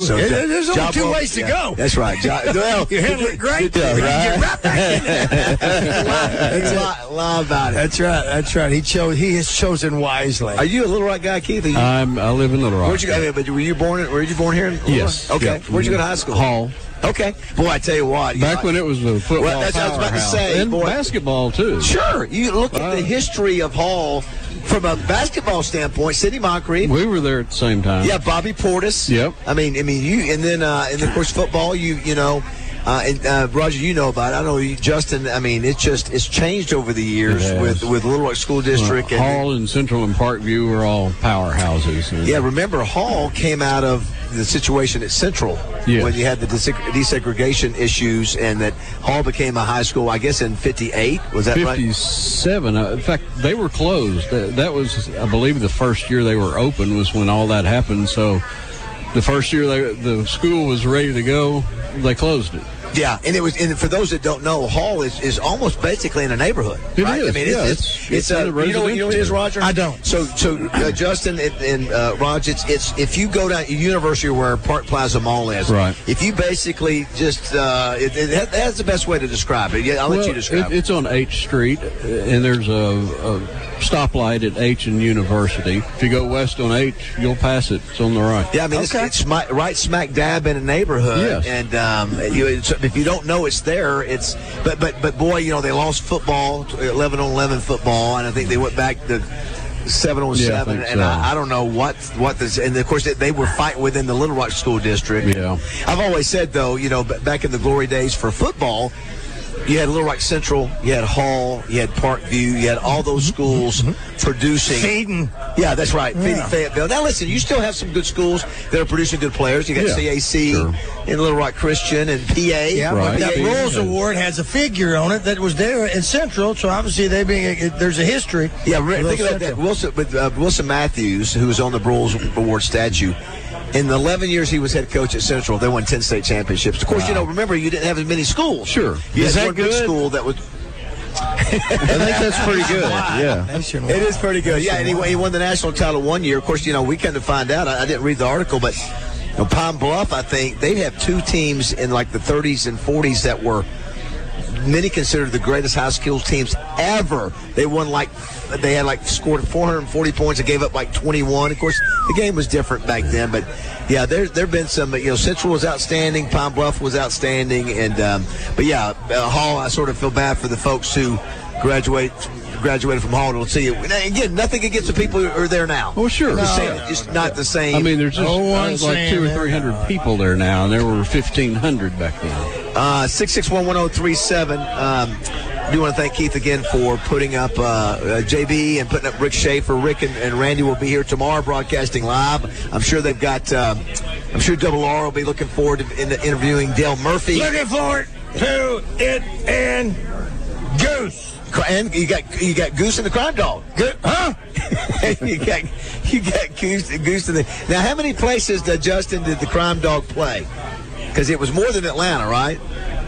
So there's only two ways to go. That's right. Well, you handle it great. Yeah, You right? get right back in there. That's lie about it. That's right. That's right. He has chosen wisely. Are you a Little Rock guy, Keith? I live in Little Rock. Where'd you go? But were you born here in Little Yes. Rock? Okay. Yeah. Where'd you go to high school? Hall. Okay. Boy, I tell you what. Back when it was a football Well, that's what I was about to powerhouse. say, And boy. basketball, too. Sure. You look at the history of Hall from a basketball standpoint. Sidney Moncrief. We were there at the same time. Yeah, Bobby Portis. Yep. I mean, you, and then of course football. You know, and Roger, you know about it. I know you, Justin. I mean, it's changed over the years with Little Rock School District. Hall and Central and Parkview were all powerhouses. Yeah, remember Hall came out of the situation at Central when you had the desegregation issues, and that Hall became a high school. I guess in '58 was that 57. In fact, they were closed. That was, I believe, the first year they were open was when all that happened. So, the first year the school was ready to go, they closed it. Yeah, and it was. And for those that don't know, Hall is almost basically in a neighborhood. It right? is. I mean, it's a you know what it is, Roger? I don't. So Justin and Roger, it's if you go down University where Park Plaza Mall is, right? If you basically just that's the best way to describe it. Yeah, I'll let you describe it. It's on H Street, and there's a stoplight at H and University. If you go west on H, you'll pass it. It's on the right. Yeah, I mean, it's right smack dab in a neighborhood. Yes. And if you don't know it's there, it's but boy, you know, they lost football, 11-on-11 football, and I think they went back to 7-on-7, and I don't know what this, and of course they were fighting within the Little Rock School District. Yeah, I've always said though, you know, back in the glory days for football, you had Little Rock Central, you had Hall, you had Parkview, you had all those schools producing. Feeding. Yeah, that's right. Feeding Fayetteville. Now, listen, you still have some good schools that are producing good players. You got CAC and Little Rock Christian and PA. Yeah, right. But that Rolls Award has a figure on it that was there in Central, so obviously there's a history. Yeah, think about that. Wilson Matthews, who was on the Rolls Award statue, in the 11 years he was head coach at Central, they won 10 state championships. Of course, you know, remember, you didn't have as many schools. Sure. You Is had that one big good? school that was... I think that's pretty good. Yeah. It is pretty good. Yeah, anyway, he won the national title one year. Of course, you know, we kind of find out. I didn't read the article, but you know, Pine Bluff, I think, they have two teams in like the 30s and 40s that were many considered the greatest high school teams ever. They had scored 440 points and gave up like 21. Of course, the game was different back then, but yeah, there've been some. You know, Central was outstanding, Pine Bluff was outstanding, and but yeah, Hall. I sort of feel bad for the folks who graduated from Hall. Let's see. Again, nothing against the people who are there now. Well, sure. It's not the same. I mean, there's just like 200 or 300 people there now, and there were 1,500 back then. 6611037. I do want to thank Keith again for putting up JB and putting up Rick Schaefer. Rick and Randy will be here tomorrow broadcasting live. I'm sure they've got, I'm sure Double R will be looking forward to interviewing Dale Murphy. Looking forward to it and Goose. And you got Goose and the Crime Dog. Huh? you got Goose and the. Now, how many places did the Crime Dog play? Because it was more than Atlanta, right?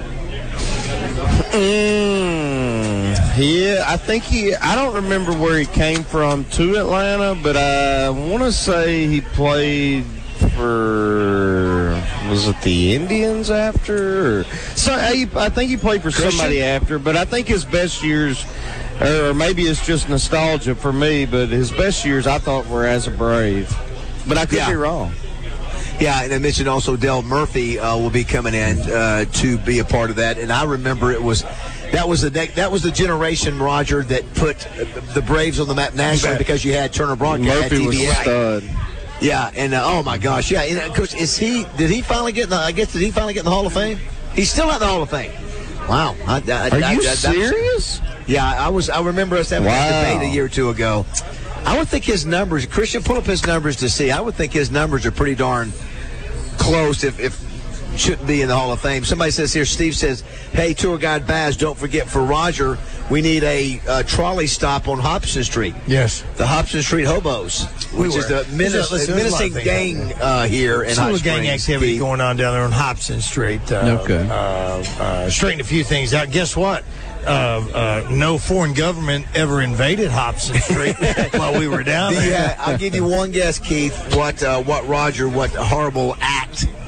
Yeah, I think I don't remember where he came from to Atlanta, but I want to say he played for, was it the Indians after? So I think he played for somebody after, but I think his best years, or maybe it's just nostalgia for me, but his best years I thought were as a Brave. But I could be wrong. Yeah, and I mentioned also Dale Murphy will be coming in to be a part of that. And I remember that was the generation, Roger, that put the Braves on the map nationally because you had Turner Broadcast. Murphy was a stud. Yeah, and oh my gosh, yeah. And of course, did he finally get in the Hall of Fame? He's still not in the Hall of Fame. Wow. Are you serious? Yeah, I remember us having a debate a year or two ago. I would think his numbers, Christian, pull up his numbers to see. I would think his numbers are pretty darn close if shouldn't be in the Hall of Fame. Somebody says here, Steve says, hey, tour guide Baz, don't forget for Roger, we need a trolley stop on Hobson Street. Yes. The Hobson Street Hobos, which is the menacing gang here in Hot Springs. Gang activity going on down there on Hobson Street. Straightened a few things out. Guess what? No foreign government ever invaded Hobson Street while we were down there. I'll give you one guess, Keith. What horrible act